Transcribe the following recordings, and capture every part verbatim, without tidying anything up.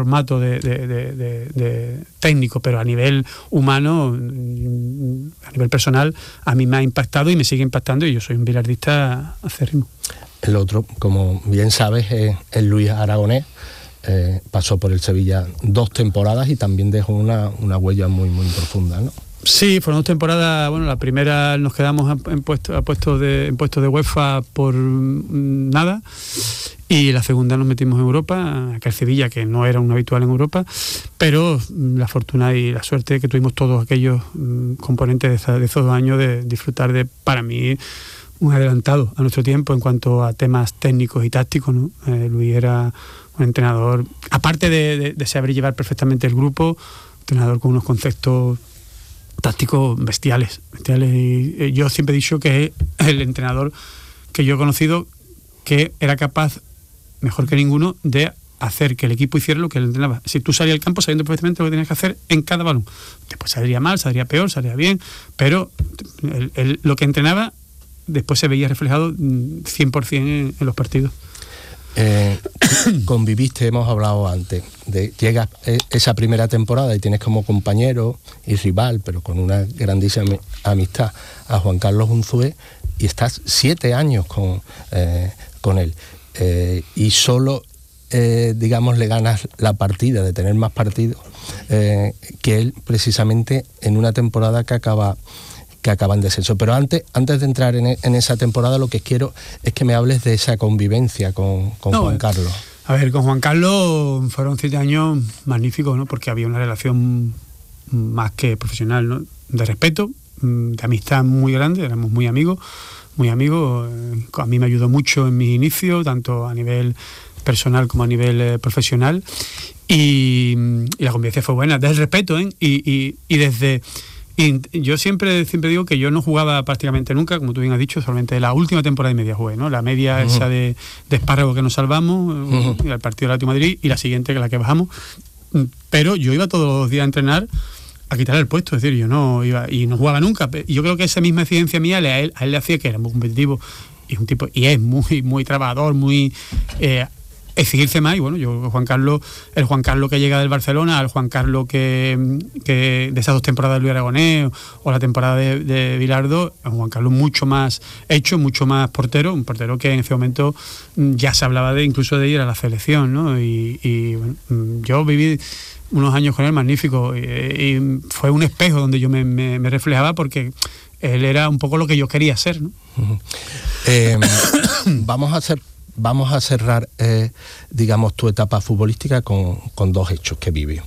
formato de, de, de, de, de técnico, pero a nivel humano, a nivel personal, a mí me ha impactado y me sigue impactando, y yo soy un bilardista acérrimo. El otro, como bien sabes, es, es Luis Aragonés. Eh, pasó por el Sevilla dos temporadas y también dejó una, una huella muy, muy profunda, ¿no? Sí, fueron dos temporadas. Bueno, la primera nos quedamos en puestos a puestos de en puestos de UEFA por nada, y la segunda nos metimos en Europa, aquel Sevilla que no era un habitual en Europa, pero la fortuna y la suerte que tuvimos todos aquellos mm, componentes de, esa, de esos dos años de disfrutar de, para mí, un adelantado a nuestro tiempo en cuanto a temas técnicos y tácticos, ¿no? Eh, Luis era un entrenador, aparte de, de, de saber llevar perfectamente el grupo, entrenador con unos conceptos tácticos bestiales, bestiales. Y, y yo siempre he dicho que es el entrenador que yo he conocido que era capaz, mejor que ninguno, de hacer que el equipo hiciera lo que él entrenaba. Si tú salías al campo sabiendo perfectamente lo que tenías que hacer en cada balón. Después saldría mal, saldría peor, saldría bien, pero él, él, lo que entrenaba después se veía reflejado cien por ciento en, en los partidos. Eh, conviviste, hemos hablado antes, de llegas esa primera temporada y tienes como compañero y rival, pero con una grandísima amistad, a Juan Carlos Unzué, y estás siete años con, eh, con él. Eh, y solo, eh, digamos, le ganas la partida de tener más partidos eh, que él, precisamente en una temporada que acaba que acaba en descenso. Pero antes antes de entrar en, en esa temporada, lo que quiero es que me hables de esa convivencia con, con no, Juan Carlos. A ver, con Juan Carlos fueron siete años magníficos, ¿no? Porque había una relación más que profesional, ¿no? De respeto, de amistad muy grande, éramos muy amigos, muy amigos. A mí me ayudó mucho en mis inicios, tanto a nivel personal como a nivel eh, profesional, y, y la convivencia fue buena, desde el respeto, ¿eh? y, y, y desde... Y yo siempre siempre digo que yo no jugaba prácticamente nunca, como tú bien has dicho, solamente la última temporada y media jugué, ¿no? La media uh-huh. esa de, de espárrago que nos salvamos, uh-huh. el partido de Atlético de Madrid, y la siguiente que la que bajamos. Pero yo iba todos los días a entrenar a quitar el puesto, es decir, yo no iba y no jugaba nunca. Y yo creo que esa misma exigencia mía a él, a él le hacía que era muy competitivo y un tipo y es muy muy trabajador, muy eh, exigirse más. Y bueno, yo Juan Carlos, el Juan Carlos que llega del Barcelona, al Juan Carlos que, que de esas dos temporadas de Luis Aragonés o, o la temporada de, de Bilardo, Juan Carlos mucho más hecho, mucho más portero, un portero que en ese momento ya se hablaba de incluso de ir a la selección, ¿no? Y, y bueno, yo viví unos años con él magníficos, y, y fue un espejo donde yo me, me, me reflejaba, porque él era un poco lo que yo quería ser, ¿no? Uh-huh. eh, vamos a hacer Vamos a cerrar, eh, digamos, tu etapa futbolística con, con dos hechos que viví.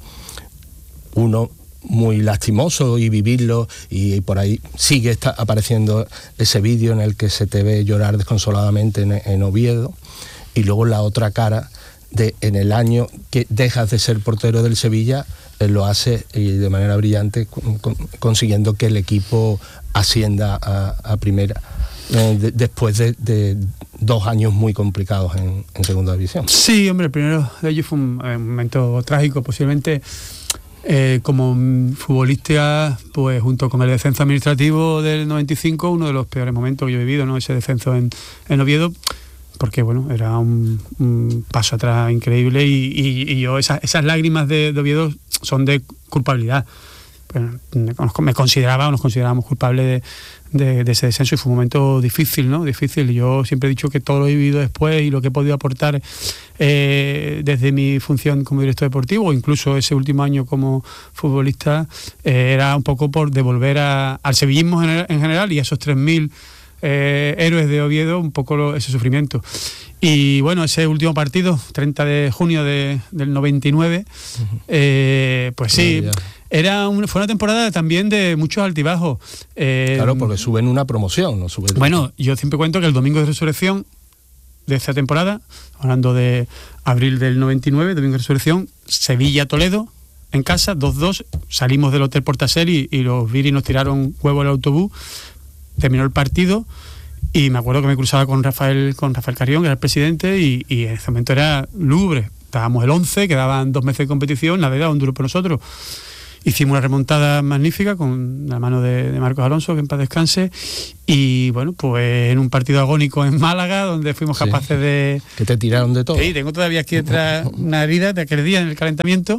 Uno muy lastimoso, y vivirlo, y, y por ahí sigue está apareciendo ese vídeo en el que se te ve llorar desconsoladamente en, en Oviedo, y luego la otra cara de en el año que dejas de ser portero del Sevilla, eh, lo hace y de manera brillante, con, con, consiguiendo que el equipo ascienda a, a primera. Eh, de, después de, de dos años muy complicados en, en segunda división. Sí, hombre, el primero de ellos fue un, un momento trágico, posiblemente eh, como futbolista, pues junto con el descenso administrativo del noventa y cinco, uno de los peores momentos que yo he vivido, ¿no? Ese descenso en, en Oviedo, porque bueno, era un, un paso atrás increíble, y, y, y yo esas, esas lágrimas de, de Oviedo son de culpabilidad. Me consideraba o nos considerábamos culpables de, de, de ese descenso, y fue un momento difícil, ¿no? Difícil. Yo siempre he dicho que todo lo he vivido después, y lo que he podido aportar eh, desde mi función como director deportivo, o incluso ese último año como futbolista, eh, era un poco por devolver a, al sevillismo en, en general, y a esos tres mil eh, héroes de Oviedo un poco lo, ese sufrimiento. Y bueno, ese último partido, treinta de junio de, del noventa y nueve, uh-huh. eh, pues sí, yeah, yeah. Era un, fue una temporada también de muchos altibajos. Eh, claro, porque suben una promoción, ¿no? Suben... Bueno, yo siempre cuento que el domingo de resurrección de esa temporada, hablando de abril del noventa y nueve, domingo de resurrección, Sevilla-Toledo, en casa, dos dos, salimos del Hotel Portasel y, y los viris nos tiraron huevo al autobús, terminó el partido, y me acuerdo que me cruzaba con Rafael con Rafael Carrión, que era el presidente, y, y en ese momento era lúgubre. Estábamos el once, quedaban dos meses de competición, nada, era un duro por nosotros. hicimos una remontada magnífica con la mano de, de Marcos Alonso, que en paz descanse, y bueno, pues en un partido agónico en Málaga, donde fuimos sí, capaces de... Que te tiraron de todo. Sí, tengo todavía aquí detrás una herida de aquel día en el calentamiento,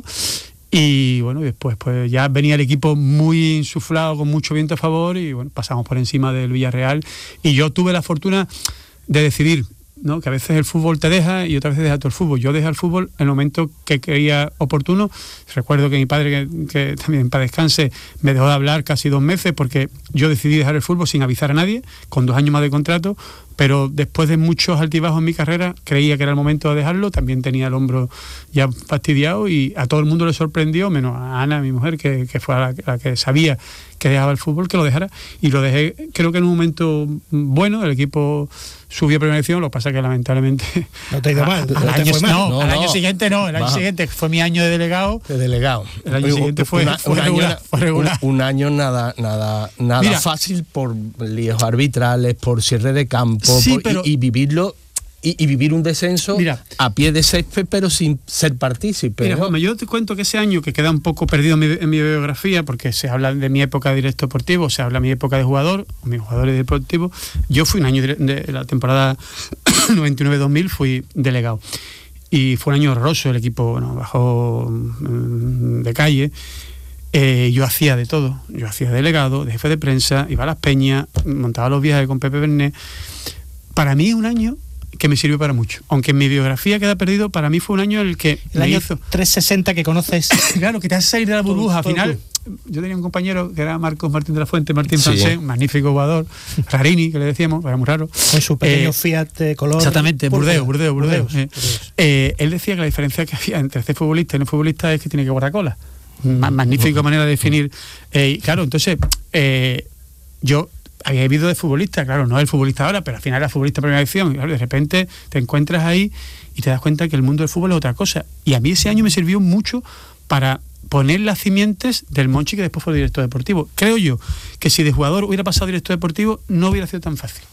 y bueno, después pues ya venía el equipo muy insuflado, con mucho viento a favor, y bueno, pasamos por encima del Villarreal, y yo tuve la fortuna de decidir, ¿no? Que a veces el fútbol te deja y otras veces deja todo el fútbol. Yo dejé el fútbol en el momento que creía oportuno. Recuerdo que mi padre, que, que también para descanse, me dejó de hablar casi dos meses porque yo decidí dejar el fútbol sin avisar a nadie, con dos años más de contrato, pero después de muchos altibajos en mi carrera creía que era el momento de dejarlo. También tenía el hombro ya fastidiado y a todo el mundo le sorprendió, menos a Ana, mi mujer, que, que fue la, la que sabía que dejaba el fútbol, que lo dejara, y lo dejé creo que en un momento bueno. El equipo subió a primera división, lo que pasa que lamentablemente no te ha ido mal, al, no al, te año, fue mal. No, no, al no. año siguiente no, el año Baja. siguiente fue mi año de delegado. De delegado. El año siguiente fue, una, fue, un regular, año, fue regular. Un, un año nada, nada, nada Mira, fácil por líos arbitrales, por cierre de campo, sí, por, pero, y, y vivirlo. Y, y vivir un descenso mira, a pie de césped, pero sin ser partícipe. Mira, ¿no? Juanma, yo te cuento que ese año, que queda un poco perdido en mi, en mi biografía, porque se habla de mi época de director deportivo, se habla de mi época de jugador, o mis jugadores deportivos. Yo fui un año de, de la temporada noventa y nueve dos mil, fui delegado. Y fue un año horroroso, el equipo bueno, bajó mmm, de calle. Eh, yo hacía de todo. Yo hacía delegado, de jefe de prensa, iba a Las Peñas, montaba los viajes con Pepe Bernet. Para mí es un año que me sirvió para mucho. Aunque en mi biografía queda perdido, para mí fue un año en el que el me año hizo... trescientos sesenta que conoces. Claro, que te hace salir de la burbuja. Todo, Al final, todo. Yo tenía un compañero que era Marcos Martín de la Fuente, Martín sí. Francés, un magnífico jugador, Rarini, que le decíamos, era muy raro. Con su pequeño eh, Fiat de color. Exactamente, Burdeos, Burdeos, Burdeos. Burdeos, eh. Burdeos. Eh, él decía que la diferencia que había entre ser futbolista y no futbolista es que tiene que guardar cola. Mm. Magnífica manera de definir. Eh, claro, entonces, eh, yo... había vivido de futbolista, claro, no el futbolista ahora, pero al final era futbolista de primera división, y claro, de repente te encuentras ahí y te das cuenta que el mundo del fútbol es otra cosa. Y a mí ese año me sirvió mucho para poner las simientes del Monchi, que después fue director deportivo. Creo yo que si de jugador hubiera pasado director deportivo, no hubiera sido tan fácil.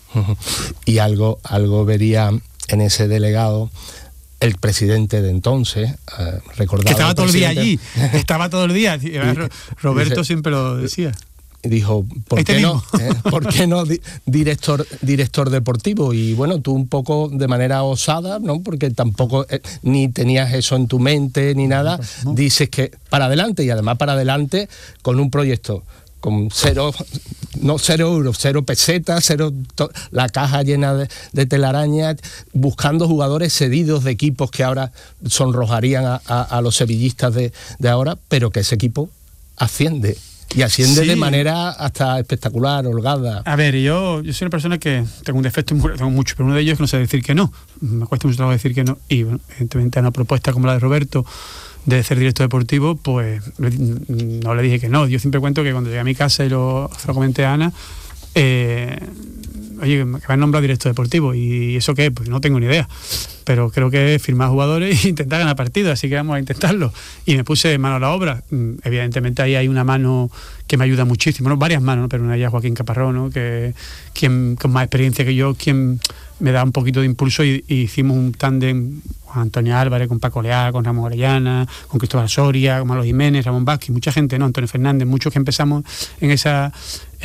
Y algo, algo vería en ese delegado el presidente de entonces, eh, recordado. Que estaba todo el día allí, estaba todo el día. Roberto dice, siempre lo decía. Dijo, ¿por este qué mismo. no? ¿Eh? ¿Por qué no di director, director deportivo? Y bueno, tú un poco de manera osada, ¿no? Porque tampoco eh, ni tenías eso en tu mente ni nada. No. Dices que para adelante, y además para adelante con un proyecto con cero, no cero euros, cero pesetas, cero la caja llena de, de telarañas, buscando jugadores cedidos de equipos que ahora sonrojarían a, a, a los sevillistas de, de ahora, pero que ese equipo asciende. Y asciende sí. de manera hasta espectacular, holgada. A ver, yo, yo soy una persona que tengo un defecto, tengo mucho, pero uno de ellos es que no sé decir que no. Me cuesta mucho trabajo decir que no. Y bueno, evidentemente a una propuesta como la de Roberto de ser director deportivo, pues no le dije que no. Yo siempre cuento que cuando llegué a mi casa y lo, lo comenté a Ana, eh, oye, que me han nombrado director deportivo. ¿Y eso qué? Pues no tengo ni idea. Pero creo que es firmar jugadores e intentar ganar partidos, así que vamos a intentarlo. Y me puse mano a la obra. Evidentemente ahí hay una mano que me ayuda muchísimo, ¿no? Varias manos, ¿no? Pero una de ellas Joaquín Caparrós, ¿no? Que quien con más experiencia que yo, quien me da un poquito de impulso, y, y hicimos un tándem con Antonio Álvarez, con Paco Leal, con Ramón Orellana, con Cristóbal Soria, con Manolo Jiménez, Ramón Vázquez, mucha gente, ¿no? Antonio Fernández, muchos que empezamos en esa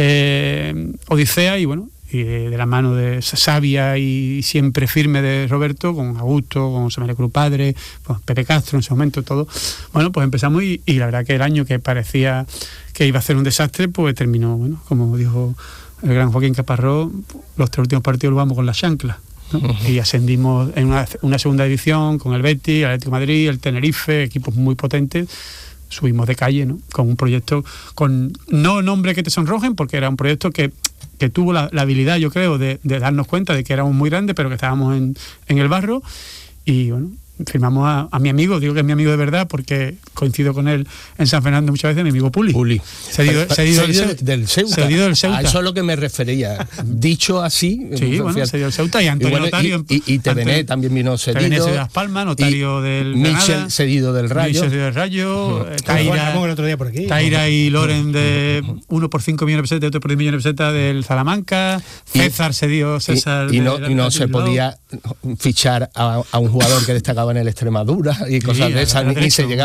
eh, odisea, y bueno, y de, de la mano de sabia y siempre firme de Roberto, con Augusto, con Samuel Cruz Padre, con Pepe Castro en ese momento, todo. Bueno, pues empezamos y, y la verdad que el año que parecía que iba a ser un desastre, pues terminó, bueno, como dijo el gran Joaquín Caparrós, los tres últimos partidos los vamos con las chanclas, ¿no? Uh-huh. Y ascendimos en una, una segunda división con el Betis, el Atlético de Madrid, el Tenerife, equipos muy potentes. Subimos de calle, ¿no? Con un proyecto con no nombres que te sonrojen, porque era un proyecto que que tuvo la, la habilidad, yo creo, de, de darnos cuenta de que éramos muy grandes, pero que estábamos en, en el barro. Y bueno, firmamos a, a mi amigo, digo que es mi amigo de verdad porque coincido con él en San Fernando muchas veces, mi amigo Puli. Puli. Cedido, cedido, cedido del, del Ceuta. Cedido del Ceuta. A eso es lo que me refería. Dicho así. Sí, bueno, cedido del Ceuta y Antonio y bueno, Notario. Y, y, y Tevené también vino cedido. Tevené cedido de Las Palmas, Notario del Michel cedido del Rayo. Michel cedido del Rayo. Uh-huh. Taira, el otro día por aquí. Taira y Loren de uno por cinco millones de pesetas, otro por diez millones de pesetas del Salamanca. Y, César cedido, César. Y, y no, y no se podía fichar a, a un jugador que destacaba en el Extremadura y cosas sí, de esas, ni, ni se llegaba. Se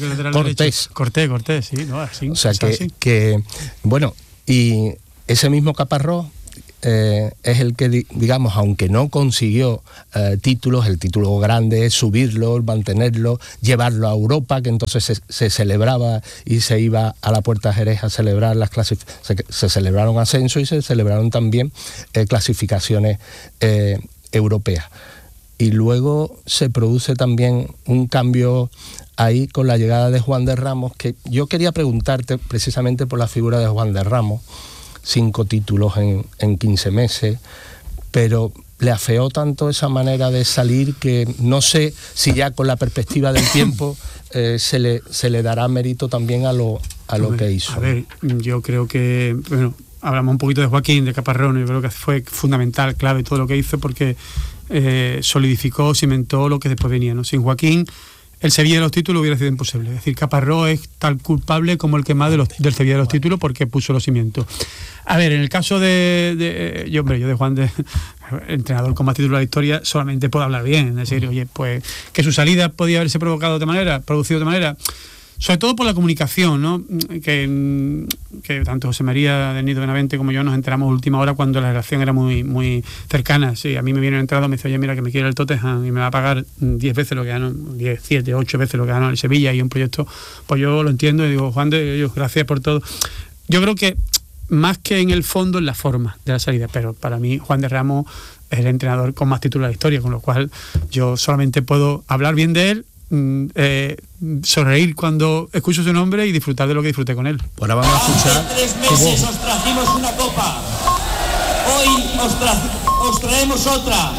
de lateral Cortés. derecho. Cortés, Cortés, sí, no, así. O sea es que, así. que, bueno, y ese mismo Caparrós eh, es el que, di- digamos, aunque no consiguió eh, títulos, el título grande es subirlo, mantenerlo, llevarlo a Europa, que entonces se, se celebraba y se iba a la Puerta Jerez a celebrar las clasificaciones, se, se celebraron ascensos y se celebraron también eh, clasificaciones eh, europeas. Y luego se produce también un cambio ahí con la llegada de Juan de Ramos, que yo quería preguntarte precisamente por la figura de Juan de Ramos, cinco títulos en, en quince meses, pero le afeó tanto esa manera de salir que no sé si ya con la perspectiva del tiempo eh, se, le, se le dará mérito también a lo, a lo Hombre, que hizo. A ver, yo creo que, bueno, hablamos un poquito de Joaquín, de Caparrós, yo creo que fue fundamental, clave todo lo que hizo porque eh, solidificó, cimentó lo que después venía, ¿no? Sin Joaquín, el Sevilla de los títulos hubiera sido imposible. Es decir, Caparrós es tan culpable como el que más de los, del Sevilla de los títulos porque puso los cimientos. A ver, en el caso de, de yo, hombre, yo de Juan de entrenador con más títulos de la historia, solamente puedo hablar bien. Es decir, oye, pues que su salida podía haberse provocado de otra manera, producido de otra manera. Sobre todo por la comunicación, ¿no? Que, que tanto José María del Nido Benavente como yo nos enteramos a última hora cuando la relación era muy muy cercana. Sí, a mí me viene un entrenador, me dice, oye, mira, que me quiere el Tottenham y me va a pagar diez veces lo que ganó, diez, siete, ocho veces lo que ganó el Sevilla y un proyecto, pues yo lo entiendo y digo, Juan de Dios, gracias por todo. Yo creo que más que en el fondo, en la forma de la salida, pero para mí Juan de Ramos es el entrenador con más títulos de la historia, con lo cual yo solamente puedo hablar bien de él, Eh, sonreír cuando escucho su nombre y disfrutar de lo que disfruté con él. Ahora vamos a escuchar. Hace tres meses os trajimos una copa. Hoy os, tra- os traemos otra.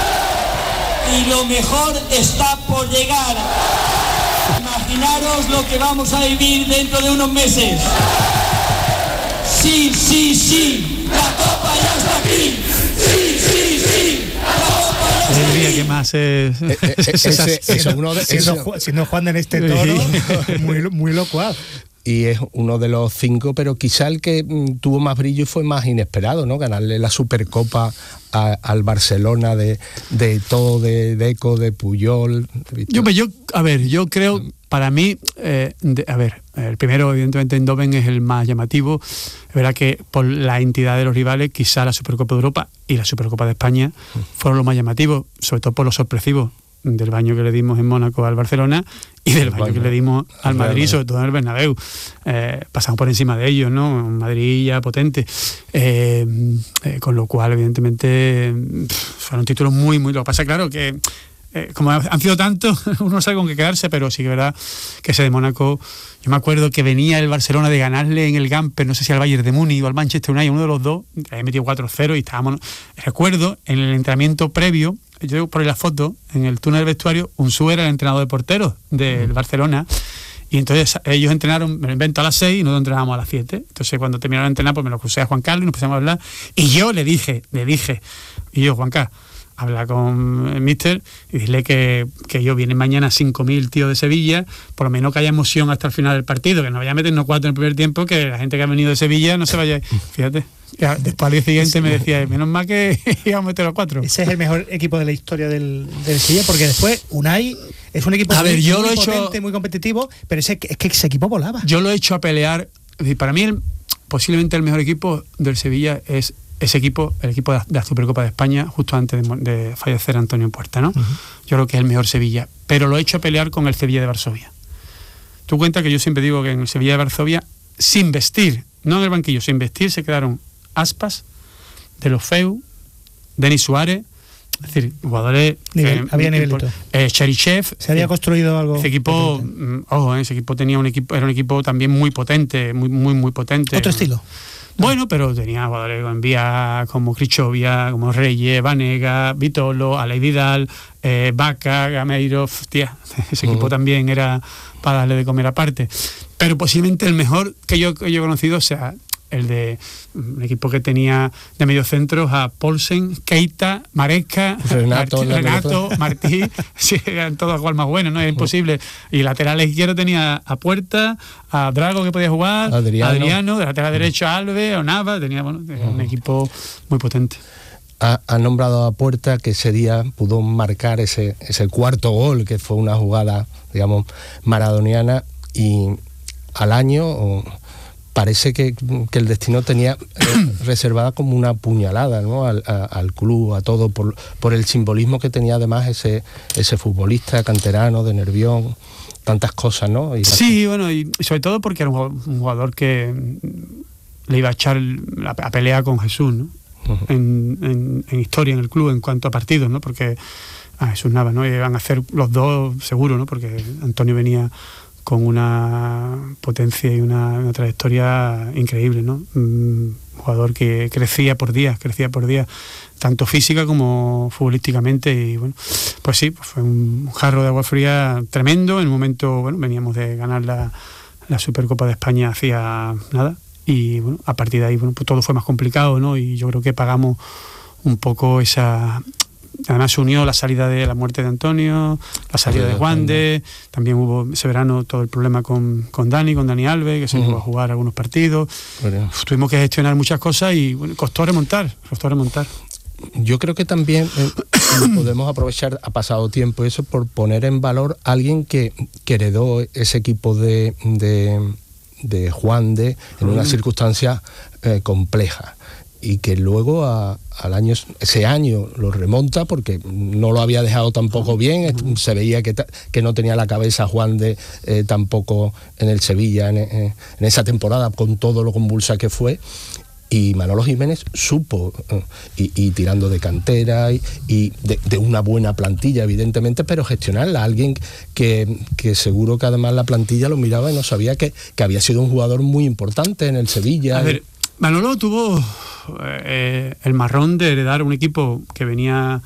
Y lo mejor está por llegar. Imaginaros lo que vamos a vivir dentro de unos meses. Sí, sí, sí. La copa ya está aquí. Sí, sí, sí. La copa ya Es está el día aquí. que más es, Eh, eh, es- ese- es- ese es uno de- Siendo, ese- Ju- siendo Juan en este toro, muy, muy locuaz. y es uno de los cinco, pero quizá el que mm, tuvo más brillo y fue más inesperado, ¿no? Ganarle la Supercopa a, al Barcelona de, de todo, de Deco, de Puyol. De Yo, yo, a ver, yo creo, para mí, eh, de- a ver, el primero, evidentemente, Eindhoven es el más llamativo. Es verdad que por la entidad de los rivales, quizá la Supercopa de Europa y la Supercopa de España fueron los más llamativos, sobre todo por los sorpresivos del baño que le dimos en Mónaco al Barcelona y del baño que le dimos al Madrid, sobre todo en el Bernabéu. Eh, pasamos por encima de ellos, ¿no? Un Madrid ya potente. Eh, eh, con lo cual, evidentemente, pff, fueron títulos muy, muy... Lo que pasa, claro, que eh, como han sido tantos, uno no sabe con qué quedarse, pero sí que es verdad que ese de Mónaco... Yo me acuerdo que venía el Barcelona de ganarle en el Gamper, no sé si al Bayern de Múnich o al Manchester United, uno de los dos, que había metido cuatro cero y estábamos... Recuerdo, en el entrenamiento previo, yo por la foto, en el túnel del vestuario, Unzu era el entrenador de porteros del Barcelona, y entonces ellos entrenaron, me lo invento, a las seis y nosotros entrenábamos a las siete. Entonces cuando terminaron de entrenar, pues me lo crucé a Juan Carlos y nos empezamos a hablar, y yo le dije, le dije, y yo, Juan Carlos, habla con el mister y dile que, que yo vienen mañana cinco mil tíos de Sevilla, por lo menos que haya emoción hasta el final del partido, que no vaya a meternos cuatro en el primer tiempo, que la gente que ha venido de Sevilla no se vaya, fíjate. Ya, después al día siguiente me decía, menos mal que íbamos a meter los cuatro. Ese es el mejor equipo de la historia del, del Sevilla, porque después Unai es un equipo A muy, ver, yo muy lo he hecho- potente, muy competitivo, pero ese, es que ese equipo volaba. Yo lo he hecho a pelear, es decir, para mí el, posiblemente el mejor equipo del Sevilla es ese equipo, el equipo de la, de la Supercopa de España, justo antes de, de fallecer Antonio Puerta, ¿no? Uh-huh. Yo creo que es el mejor Sevilla, pero lo he hecho a pelear con el Sevilla de Varsovia. Tú cuenta que yo siempre digo que en el Sevilla de Varsovia, sin vestir, no en el banquillo, sin vestir, se quedaron Aspas, De Los Feu, Denis Suárez, es decir, jugadores... Nivel, eh, había nivelito. Eh, Cherichev. Se había construido algo... Ese equipo, potente. Ojo, ese equipo tenía un equipo, era un equipo también muy potente, muy, muy, muy potente. Otro estilo. Bueno, pero tenía jugadores como Envía, como Krichovia, como Reyes, Vanega, Vitolo, Alei Vidal, eh, Vaca, Gameiro, tía, ese uh-huh. equipo también era para darle de comer aparte. Pero posiblemente el mejor que yo, que yo he conocido sea el de un equipo que tenía de mediocentros a Paulsen, Keita, Maresca, Renato, Martí, Renato Martí, sí, eran todos igual más buenos, ¿no? Es imposible. Y lateral izquierdo tenía a Puerta, a Drago que podía jugar, Adriano, Adriano de lateral derecho a Alves, o Nava, tenía, bueno, tenía un equipo muy potente. Ha, ha nombrado a Puerta, que ese día pudo marcar ese, ese cuarto gol, que fue una jugada, digamos, maradoniana. y al año o, parece que, que el destino tenía eh, reservada como una puñalada, ¿no? al, a, al club, a todo, por, por el simbolismo que tenía además ese, ese futbolista canterano de Nervión, tantas cosas, ¿no? Y sí, bueno, y sobre todo porque era un jugador, un jugador que le iba a echar la, a pelea con Jesús, ¿no? Uh-huh. en, en, en historia en el club en cuanto a partidos, ¿no? Porque a Jesús Navas, ¿no? Iban a hacer los dos seguro, ¿no? Porque Antonio venía con una potencia y una, una trayectoria increíble, ¿no? Un jugador que crecía por día, crecía por día, tanto física como futbolísticamente, y bueno, pues sí, pues fue un jarro de agua fría tremendo. En un momento, bueno, veníamos de ganar la, la Supercopa de España hacía nada, y bueno, a partir de ahí, bueno, pues todo fue más complicado, ¿no? Y yo creo que pagamos un poco esa... Además se unió la salida de la muerte de Antonio, la salida de Juan de, también hubo ese verano todo el problema con, con Dani, con Dani Alves, que se uh-huh. llegó a jugar algunos partidos. Bueno. Uf, tuvimos que gestionar muchas cosas y bueno, costó remontar, costó remontar. Yo creo que también eh, podemos aprovechar, ha pasado tiempo eso, por poner en valor a alguien que, que heredó ese equipo de, de, de Juan de en una circunstancia eh, compleja, y que luego a, al año ese año lo remonta porque no lo había dejado tampoco bien, se veía que, que no tenía la cabeza Juan de eh, tampoco en el Sevilla en, en esa temporada, con todo lo convulsa que fue, y Manolo Jiménez supo eh, y, y tirando de cantera y, y de, de una buena plantilla evidentemente, pero gestionarla, alguien que, que seguro que además la plantilla lo miraba y no sabía que, que había sido un jugador muy importante en el Sevilla. A ver, Manolo tuvo eh, el marrón de heredar un equipo que venía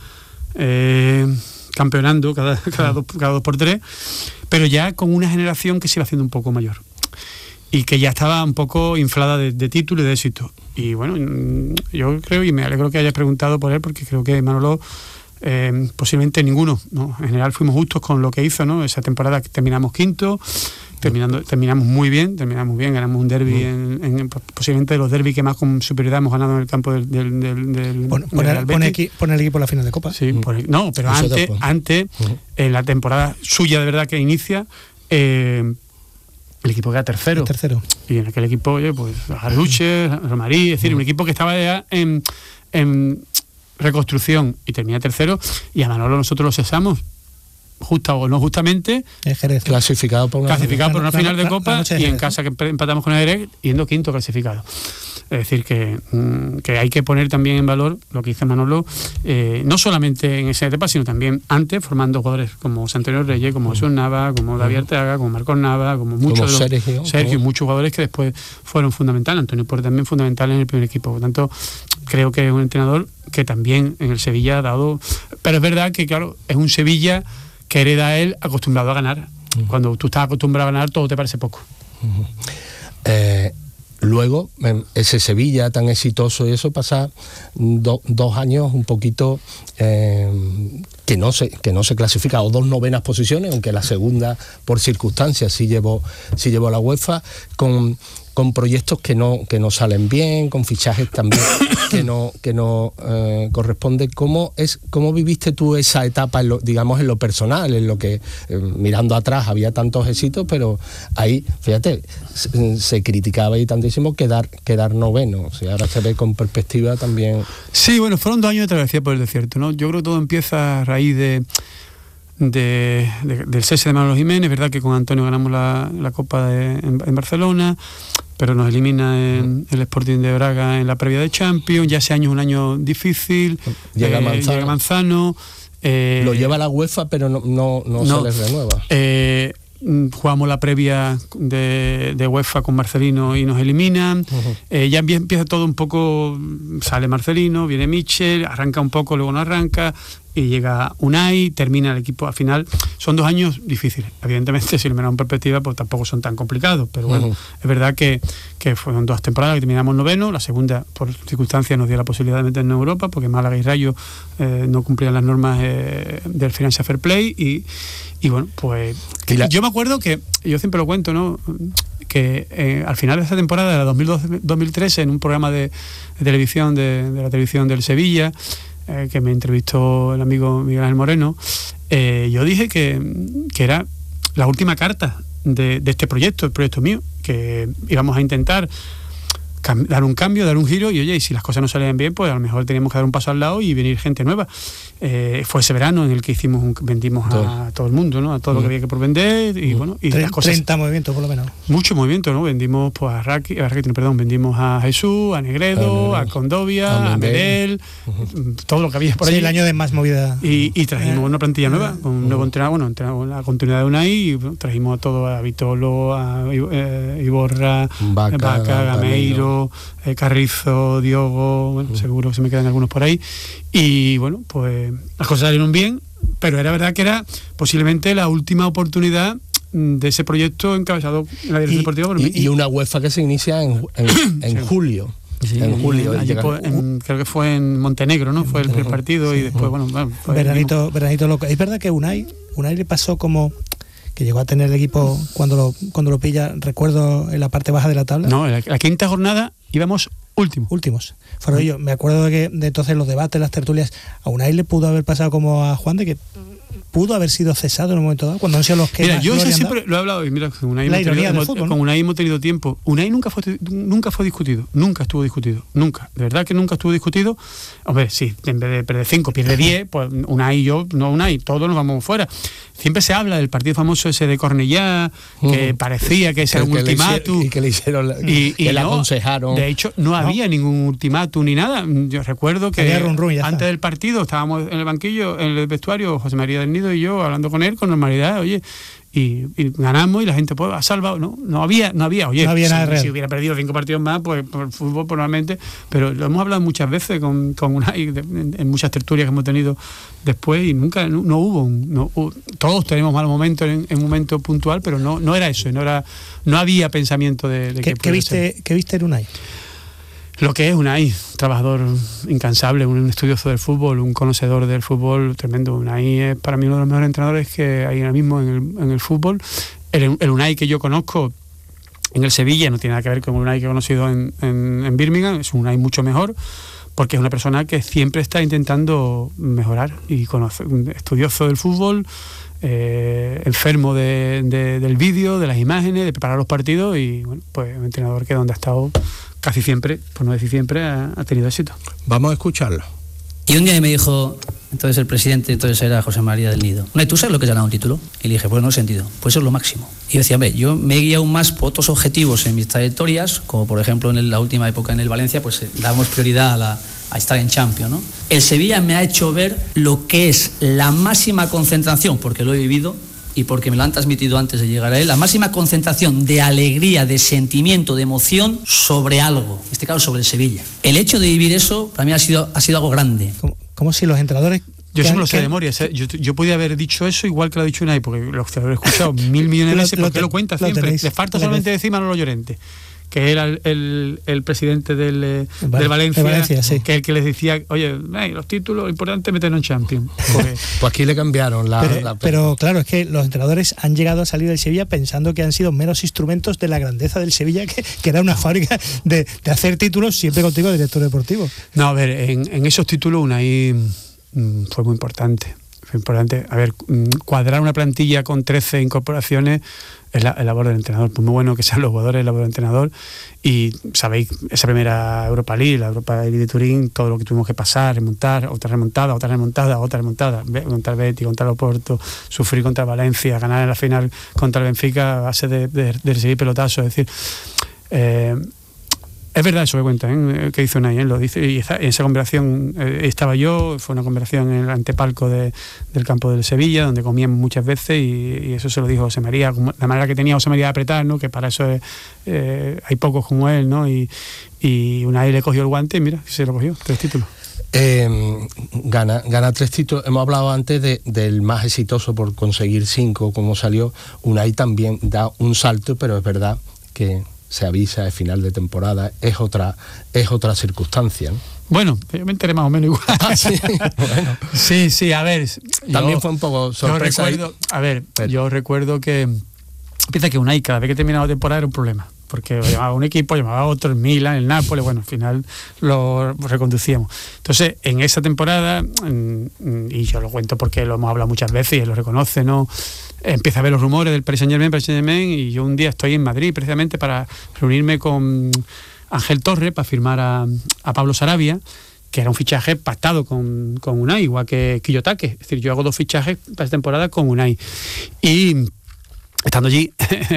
eh, campeonando cada, cada, dos, cada dos por tres, pero ya con una generación que se iba haciendo un poco mayor y que ya estaba un poco inflada de, de título y de éxito. Y bueno, yo creo, y me alegro que hayas preguntado por él, porque creo que Manolo eh, posiblemente ninguno, ¿no? En general fuimos justos con lo que hizo, ¿no? Esa temporada que terminamos quinto, terminando terminamos muy bien, terminamos bien, ganamos un derbi, en, en, posiblemente de los derbis que más con superioridad hemos ganado en el campo del, del, del, del bueno, poner, pone, aquí, pone el equipo en la final de Copa. Sí, uh-huh. por, no, pero Eso antes, antes uh-huh. en la temporada suya de verdad que inicia, eh, el equipo queda tercero. tercero. Y en aquel equipo, oye, pues Arluche, Romarí, es decir, uh-huh. un equipo que estaba ya en, en reconstrucción y termina tercero, y a Manolo nosotros lo cesamos. Justa o no justamente, clasificado por una, clasificado por una la, final la, de Copa la, la y en casa que empatamos con el Jerez, yendo quinto clasificado. Es decir, que, que hay que poner también en valor lo que dice Manolo, eh, no solamente en esa etapa, sino también antes, formando jugadores como Antonio Reyes, como Jesús Nava, como David Arteaga, como Marcos Nava, como muchos como de los, Sergio, Sergio y muchos jugadores que después fueron fundamentales. Antonio Porte también fundamental en el primer equipo. Por lo tanto, creo que es un entrenador que también en el Sevilla ha dado... Pero es verdad que, claro, es un Sevilla que hereda él acostumbrado a ganar. Uh-huh. Cuando tú estás acostumbrado a ganar, todo te parece poco. Uh-huh. Eh, luego, ese Sevilla tan exitoso y eso pasa do, dos años un poquito eh, que no se que no se clasifica, o dos novenas posiciones, aunque la segunda por circunstancias sí llevó sí llevó a la UEFA, con con proyectos que no que no salen bien, con fichajes también que no que no eh, corresponde. ¿Cómo es cómo viviste tú esa etapa, en lo, digamos en lo personal, en lo que eh, mirando atrás había tantos éxitos, pero ahí, fíjate, se, se criticaba y tantísimo quedar quedar noveno, o sea, ahora se ve con perspectiva también. Sí, bueno, fueron dos años de travesía por el desierto, ¿no? Yo creo que todo empieza a raíz de De, de, del cese de Manolo Jiménez. Verdad que con Antonio ganamos la, la Copa de, en, en Barcelona, pero nos elimina en, el Sporting de Braga en la previa de Champions. Ya ese año es un año difícil. Llega eh, Manzano, llega Manzano eh, lo lleva la UEFA, pero no, no, no, no se les renueva. Eh, jugamos la previa de, de UEFA con Marcelino y nos eliminan. Uh-huh. eh, ya empieza todo un poco, sale Marcelino, viene Michel, arranca un poco, luego no arranca, y llega Unai, termina el equipo. Al final son dos años difíciles, evidentemente si lo miramos en perspectiva pues tampoco son tan complicados, pero bueno, uh-huh. es verdad que, que fueron dos temporadas que terminamos noveno. La segunda por circunstancias nos dio la posibilidad de meternos en Europa, porque Málaga y Rayo eh, no cumplían las normas eh, del Financial Fair Play, y, y bueno, pues la... yo me acuerdo que, yo siempre lo cuento, ¿no?, que eh, al final de esta temporada de la dos mil doce dos mil trece, en un programa de, de televisión de, de la televisión del Sevilla, eh, que me entrevistó el amigo Miguel Ángel Moreno, eh, yo dije que, que era la última carta de, de este proyecto, el proyecto mío, que íbamos a intentar dar un cambio, dar un giro, y oye, y si las cosas no salían bien, pues a lo mejor teníamos que dar un paso al lado y venir gente nueva. Eh, fue ese verano en el que hicimos un, vendimos todo. a todo el mundo, ¿no? A todo mm. lo que había que por vender, y mm. bueno, y Tre- las cosas, treinta movimientos por lo menos. Mucho movimiento, ¿no? Vendimos pues a Raki, a Raki, perdón, vendimos a Jesús, a Negredo, a, a Condovia, a Medel, uh-huh. todo lo que había por sí, ahí. el año de más movida. Y, y trajimos eh, una plantilla nueva, con un uh-huh. nuevo entrenador, bueno, entrenador, la continuidad de Unai, y bueno, trajimos a todo, a Vitolo, a eh, Iborra, Vaca, Vaca Gameiro, eh, Carrizo, Diogo, bueno, uh-huh. seguro que se me quedan algunos por ahí. Y bueno, pues las cosas salieron bien, pero era verdad que era posiblemente la última oportunidad de ese proyecto encabezado en la dirección y, deportiva por mí. Y, y una UEFA que se inicia en, en, en sí. julio. Sí, en julio. Allí por, en, creo que fue en Montenegro, ¿no? En fue el primer partido, sí. y después, bueno, bueno fue veranito, veranito loco. Es verdad que Unai, Unai le pasó como que llegó a tener el equipo cuando lo, cuando lo pilla, recuerdo, en la parte baja de la tabla. No, en la, la quinta jornada íbamos últimos. Últimos. Fueron ellos. Me acuerdo de que de entonces los debates, las tertulias, a Unai le pudo haber pasado como a Juan, de que pudo haber sido cesado en un momento dado, cuando han sido los que mira, yo eso siempre lo he hablado, y mira, con Unai, hemos tenido, hemos, fútbol, ¿no? con Unai hemos tenido tiempo. Unai nunca fue nunca fue discutido, nunca estuvo discutido, nunca, de verdad que nunca estuvo discutido. Hombre, sí, en vez de perder cinco, pierde diez, pues Unai y yo, no Unai, todos nos vamos fuera. Siempre se habla del partido famoso ese de Cornellá, que uh, parecía que ese era un ultimátum. Y que le hicieron, la, y, que y le no, aconsejaron. De hecho, no, no. había ningún ultimátum ni nada. Yo recuerdo que run, run, antes está. del partido estábamos en el banquillo, en el vestuario, José María del Nido y yo, hablando con él con normalidad, oye, y, y ganamos y la gente pues ha salvado, no no había, no había, oye, no había si, nada real. si hubiera perdido cinco partidos más, pues por el fútbol probablemente, pero lo hemos hablado muchas veces con, con Unai, en, en muchas tertulias que hemos tenido después, y nunca, no, no hubo, un, no, hubo, todos tenemos malos momentos en, en un momento puntual, pero no no era eso, no era no había pensamiento de, de ¿Qué, que ¿qué viste, ¿qué viste en Unai? Lo que es Unai, trabajador incansable, un estudioso del fútbol, un conocedor del fútbol tremendo. Unai es para mí uno de los mejores entrenadores que hay ahora mismo en el, en el fútbol. El, el Unai que yo conozco en el Sevilla no tiene nada que ver con el Unai que he conocido en, en, en Birmingham, es un Unai mucho mejor, porque es una persona que siempre está intentando mejorar y conocer, un estudioso del fútbol, eh, enfermo de, de, del vídeo, de las imágenes, de preparar los partidos, y bueno, pues un entrenador que donde ha estado casi siempre, por no decir siempre, ha, ha tenido éxito. Vamos a escucharlo. Y un día me dijo, entonces el presidente, entonces era José María del Nido, ¿tú sabes lo que es ganar un título? Y le dije, pues no he sentido, pues eso es lo máximo. Y yo decía, hombre, yo me he guiado más por otros objetivos en mis trayectorias, como por ejemplo en la última época en el Valencia, pues eh, damos prioridad a, la, a estar en Champions, ¿no? El Sevilla me ha hecho ver lo que es la máxima concentración, porque lo he vivido, y porque me lo han transmitido antes de llegar a él, la máxima concentración de alegría, de sentimiento, de emoción sobre algo, en este caso sobre el Sevilla. El hecho de vivir eso para mí ha sido, ha sido algo grande. Como, como si los entrenadores... Yo eso me lo sé de memoria, yo, yo podía haber dicho eso igual que lo ha dicho Unai, porque lo, lo he escuchado mil millones de veces, porque lo, lo cuenta siempre. Le falta solamente decir Manolo Llorente, que era el, el, el presidente del, vale, del Valencia, de Valencia sí. que el que les decía, oye, hey, los títulos, lo importante es meternos en Champions. Porque... pues aquí le cambiaron la pero, la... pero claro, es que los entrenadores han llegado a salir del Sevilla pensando que han sido meros instrumentos de la grandeza del Sevilla, que, que era una fábrica de, de hacer títulos, siempre contigo, director deportivo. No, a ver, en, en esos títulos Unai mmm, fue muy importante. Fue importante. A ver, cuadrar una plantilla con trece incorporaciones es la, la labor del entrenador. Pues muy bueno que sean los jugadores, la labor del entrenador. Y sabéis, esa primera Europa League, la Europa League de Turín, todo lo que tuvimos que pasar, remontar, otra remontada, otra remontada, otra remontada, contra el Betis, contra el Oporto, sufrir contra Valencia, ganar en la final contra el Benfica a base de, de, de recibir pelotazos. Es decir, eh, es verdad eso que cuenta, ¿eh? Que dice Unai, ¿eh? Lo dice, y esa, en esa conversación eh, estaba yo, fue una conversación en el antepalco de, del campo del Sevilla, donde comíamos muchas veces, y, y eso se lo dijo José María, como, la manera que tenía José María de apretar, ¿no? Que para eso es, eh, hay pocos como él, ¿no? Y, y Unai le cogió el guante y mira, se lo cogió, tres títulos. Eh, gana, gana tres títulos. Hemos hablado antes de, del más exitoso por conseguir cinco, como salió. Unai también da un salto, pero es verdad que se avisa de final de temporada, es otra es otra circunstancia, ¿no? Bueno, yo me enteré más o menos igual. Ah, sí, bueno. sí, sí, a ver. También yo, fue un poco sorpresa. Yo recuerdo, a ver, pero. yo recuerdo que empieza que Unai cada vez que terminaba la temporada era un problema, porque llamaba a un equipo, llamaba a otro, el Milan, el Nápoles, bueno, al final lo reconducíamos. Entonces, en esa temporada, y yo lo cuento porque lo hemos hablado muchas veces y él lo reconoce, ¿no? empieza a ver los rumores del Paris Saint-Germain, Paris Saint-Germain, y yo un día estoy en Madrid precisamente para reunirme con Ángel Torre para firmar a, a Pablo Sarabia, que era un fichaje pactado con, con Unai, igual que Kiyotake. Es decir, yo hago dos fichajes para esta temporada con Unai. Y estando allí,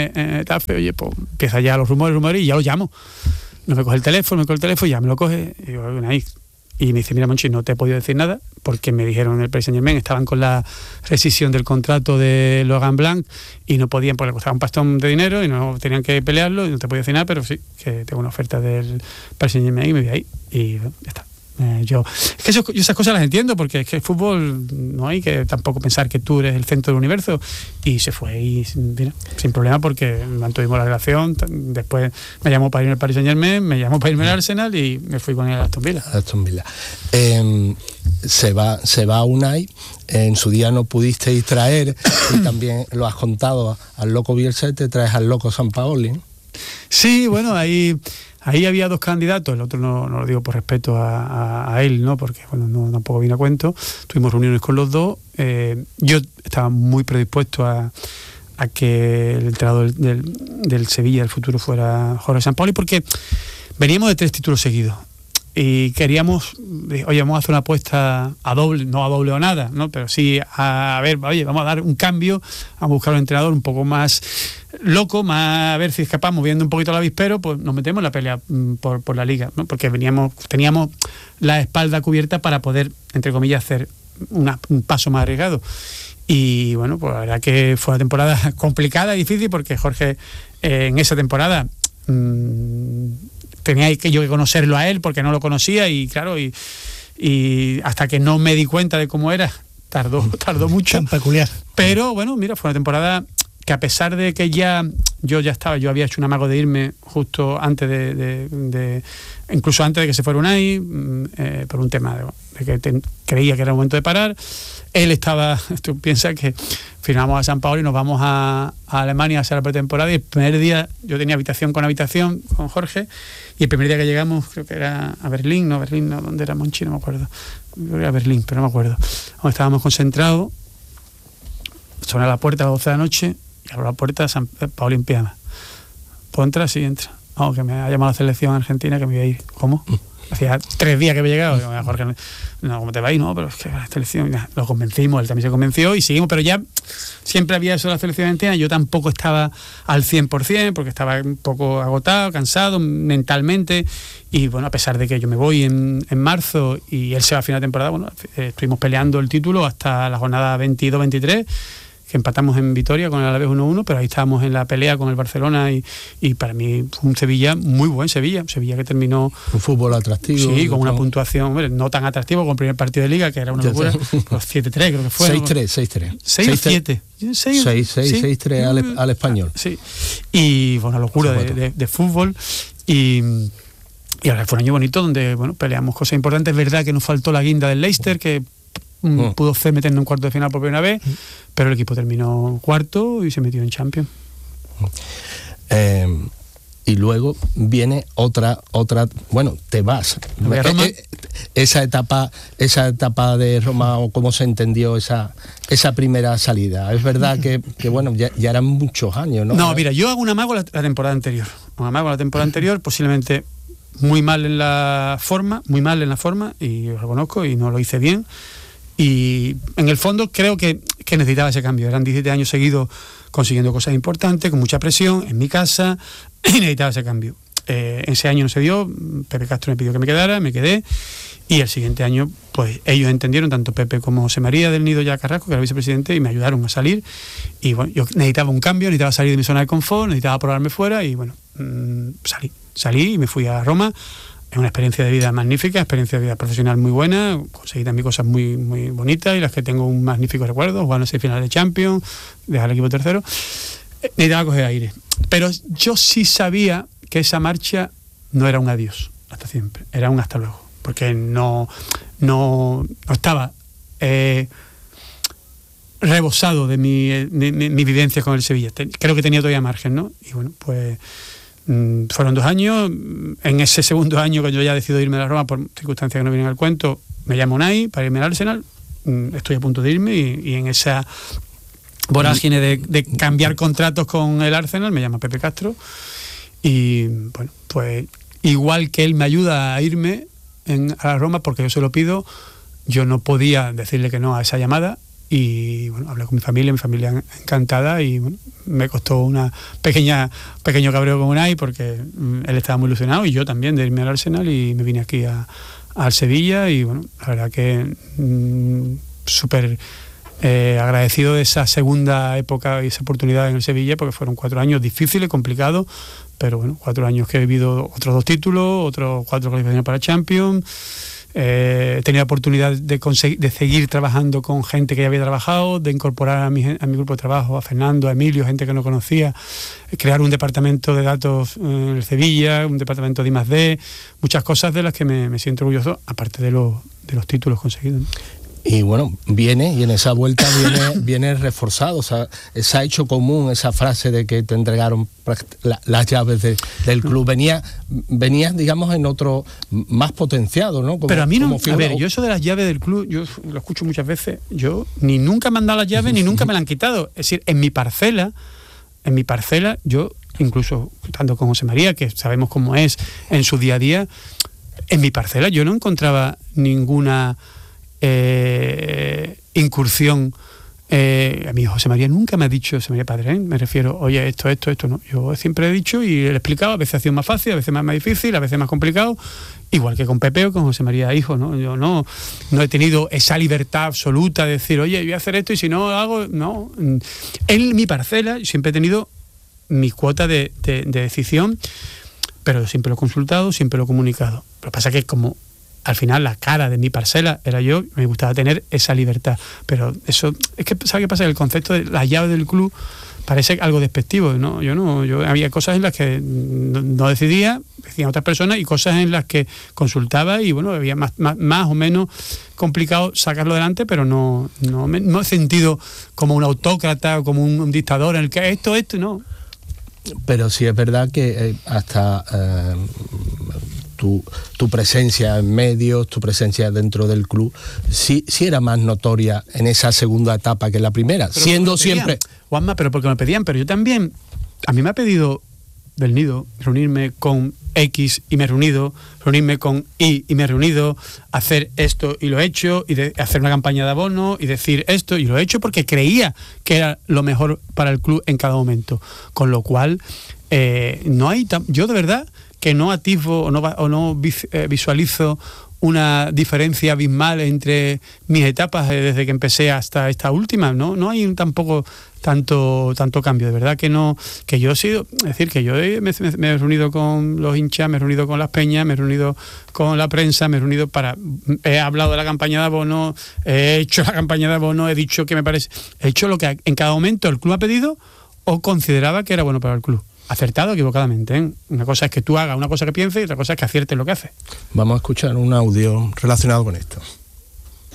oye, pues empieza ya los rumores, rumores, y ya lo llamo. No me coge el teléfono, me coge el teléfono, ya me lo coge, y digo, Unai. Y me dice, mira, Monchi, no te he podido decir nada, porque me dijeron en el Paris Saint-Germain, estaban con la rescisión del contrato de Logan Blanc, y no podían, porque le costaba un pastón de dinero, y no tenían que pelearlo, y no te podía decir nada, pero sí, que tengo una oferta del Paris Saint-Germain, y me voy ahí, y bueno, ya está. Eh, yo, es que eso, yo esas cosas las entiendo, porque es que el fútbol no hay que tampoco pensar que tú eres el centro del universo, y se fue y mira, sin problema, porque mantuvimos la relación. Después me llamó para irme al Paris Saint-Germain, me llamó para irme al Arsenal y me fui con él a Aston Villa. Aston Villa. Eh, se va se va Unai, en su día no pudisteis traer, y también lo has contado, al loco Bielsa, y te traes al loco Sampaoli. Sí, bueno, ahí Ahí había dos candidatos, el otro no, no lo digo por respeto a, a, a él, ¿no? Porque bueno, no, tampoco viene a cuento. Tuvimos reuniones con los dos. Eh, yo estaba muy predispuesto a, a que el entrenador del, del, del Sevilla del futuro fuera Jorge Sampaoli, porque veníamos de tres títulos seguidos y queríamos, oye, vamos a hacer una apuesta a doble, no a doble o nada, ¿no? Pero sí a, a ver, oye, vamos a dar un cambio, vamos a buscar un entrenador un poco más loco, más a ver si escapamos viendo un poquito al avispero, pues nos metemos en la pelea por, por la liga, ¿no? Porque veníamos, teníamos la espalda cubierta para poder, entre comillas, hacer una, un paso más arriesgado. Y bueno, pues la verdad que fue una temporada complicada y difícil, porque Jorge eh, en esa temporada mmm, tenía que yo que conocerlo a él, porque no lo conocía, y claro, y, y hasta que no me di cuenta de cómo era, tardó, tardó mucho. Tan peculiar. Pero bueno, mira, fue una temporada que, a pesar de que ya yo ya estaba, yo había hecho un amago de irme justo antes de, de, de incluso antes de que se fuera Unai, eh, por un tema de, de que te, creía que era el momento de parar. Él estaba, tú piensas que firmamos a Sampaoli y nos vamos a, a Alemania a hacer la pretemporada, y el primer día yo tenía habitación con habitación con Jorge, y el primer día que llegamos, creo que era a Berlín, no, Berlín, no, ¿dónde era Monchi? No me acuerdo. Creo que era Berlín, pero no me acuerdo. Donde estábamos concentrados, sonó la puerta a las doce de la noche, y abro la puerta, Sampaoli en pijama. ¿Puedo entrar? Sí, entra. Oh, que me ha llamado la selección argentina, que me iba a ir. ¿Cómo? Hacía tres días que había llegado. Digo, Jorge, no, ¿cómo te va a ir? No, pero es que la selección, ya, lo convencimos, él también se convenció y seguimos, pero ya siempre había eso de la selección argentina. Yo tampoco estaba al cien por ciento, porque estaba un poco agotado, cansado mentalmente, y bueno, a pesar de que yo me voy en, en marzo y él se va a final de temporada, bueno, eh, estuvimos peleando el título hasta la jornada veintidós veintitrés, que empatamos en Vitoria con el Alavés uno uno, pero ahí estábamos en la pelea con el Barcelona, y, y para mí fue un Sevilla muy buen Sevilla, un Sevilla que terminó... Un fútbol atractivo. Sí, con una puntuación, hombre, no tan atractivo como el primer partido de Liga, que era una locura, pues siete tres creo que fue. seis tres, seis tres. seis o siete. seis seis tres al, al Español. Sí, y fue una locura de, de, de fútbol, y... Y ahora fue un año bonito donde, bueno, peleamos cosas importantes. Es verdad que nos faltó la guinda del Leicester, que Mm. pudo hacer meternos en un cuarto de final por primera vez, pero el equipo terminó cuarto y se metió en Champions. Eh, y luego viene otra, otra, bueno, te vas. ¿A Roma? Eh, esa etapa, esa etapa de Roma, o cómo se entendió esa, esa primera salida. Es verdad que, que bueno, ya, ya eran muchos años, ¿no? No, mira, yo hago un amago la, la temporada anterior. Un amago la temporada anterior, posiblemente muy mal en la forma, muy mal en la forma, y lo reconozco, y no lo hice bien. Y en el fondo creo que, que necesitaba ese cambio. Eran diecisiete años seguidos consiguiendo cosas importantes, con mucha presión, en mi casa, y necesitaba ese cambio. Eh, ese año no se dio, Pepe Castro me pidió que me quedara, me quedé, y el siguiente año, pues ellos entendieron, tanto Pepe como José María del Nido ya Carrasco, que era vicepresidente, y me ayudaron a salir. Y bueno, yo necesitaba un cambio, necesitaba salir de mi zona de confort, necesitaba probarme fuera, y bueno, mmm, salí. Salí y me fui a Roma. Es una experiencia de vida magnífica, experiencia de vida profesional muy buena, conseguí también cosas muy, muy bonitas, y las que tengo un magnífico recuerdo, jugar en seis finales de Champions, dejar el equipo tercero. Necesitaba coger aire. Pero yo sí sabía que esa marcha no era un adiós hasta siempre, era un hasta luego, porque no, no, no estaba eh, rebosado de mi, de, de, de mi vivencia con el Sevilla. Creo que tenía todavía margen, ¿no? Y bueno, pues... fueron dos años. En ese segundo año, que yo ya decido irme a la Roma por circunstancias que no vienen al cuento, me llama Unai para irme al Arsenal. Estoy a punto de irme, y, y en esa vorágine de, de cambiar contratos con el Arsenal, me llama Pepe Castro, y bueno, pues igual que él me ayuda a irme en, a la Roma, porque yo se lo pido, yo no podía decirle que no a esa llamada, y bueno, hablé con mi familia, mi familia encantada, y bueno, me costó una pequeña pequeño cabreo con Unai, porque mm, él estaba muy ilusionado, y yo también, de irme al Arsenal, y me vine aquí a, al Sevilla, y bueno, la verdad que mmm, súper eh, agradecido de esa segunda época y esa oportunidad en el Sevilla, porque fueron cuatro años difíciles, complicados, pero bueno, cuatro años que he vivido otros dos títulos, otros cuatro clasificaciones para Champions. Eh, he tenido la oportunidad de, conseguir, de seguir trabajando con gente que ya había trabajado, de incorporar a mi, a mi grupo de trabajo, a Fernando, a Emilio, gente que no conocía, crear un departamento de datos en el Sevilla, un departamento de I más D, muchas cosas de las que me, me siento orgulloso, aparte de, los de los títulos conseguidos, ¿no? Y bueno, viene, y en esa vuelta viene, viene reforzado, o sea, se ha hecho común esa frase de que te entregaron la, las llaves de, del club. Venía, venías, digamos, en otro, más potenciado, ¿no? Como, pero a mí no, como a ver, yo eso de las llaves del club, yo lo escucho muchas veces, yo ni nunca me han dado las llaves, ni nunca me las han quitado. Es decir, en mi parcela, en mi parcela, yo, incluso estando con José María, que sabemos cómo es en su día a día, en mi parcela yo no encontraba ninguna Eh, incursión. Eh, a mí José María nunca me ha dicho, José María Padre, ¿eh? Me refiero, oye, esto, esto, esto, no. Yo siempre he dicho y le he explicado, a veces ha sido más fácil, a veces más, más difícil, a veces más complicado, igual que con Pepe o con José María Hijo, ¿no? Yo no, no he tenido esa libertad absoluta de decir, oye, voy a hacer esto y si no lo hago, no. En mi parcela siempre he tenido mi cuota de, de, de decisión, pero siempre lo he consultado, siempre lo he comunicado. Lo que pasa es que como al final la cara de mi parcela era yo, me gustaba tener esa libertad, pero eso, es que ¿sabes qué pasa? El concepto de la llave del club parece algo despectivo, ¿no? Yo no, yo había cosas en las que no, no decidía, decían otras personas, y cosas en las que consultaba, y bueno, había más, más, más o menos complicado sacarlo adelante, pero no, no, me, no he sentido como un autócrata o como un, un dictador en el que esto, esto, no. Pero sí es verdad que eh, hasta eh, tu, tu presencia en medios, tu presencia dentro del club, sí, sí era más notoria en esa segunda etapa que en la primera, pero siendo siempre... Juanma, pero porque me pedían, pero yo también, a mí me ha pedido del Nido reunirme con X y me he reunido, reunirme con Y y me he reunido, hacer esto y lo he hecho, y de, hacer una campaña de abono y decir esto y lo he hecho porque creía que era lo mejor para el club en cada momento, con lo cual eh, no hay, yo de verdad que no atisbo o no, o no vis, eh, visualizo una diferencia abismal entre mis etapas desde que empecé hasta esta última, no no hay tampoco tanto tanto cambio, de verdad que no, que yo he sido, es decir, que yo he, me, me he reunido con los hinchas, me he reunido con las peñas, me he reunido con la prensa, me he reunido para, he hablado de la campaña de abono, he hecho la campaña de abono, he dicho que me parece, he hecho lo que en cada momento el club ha pedido o consideraba que era bueno para el club. Acertado o equivocadamente, ¿eh? Una cosa es que tú hagas una cosa que pienses y otra cosa es que aciertes lo que haces. Vamos a escuchar un audio relacionado con esto.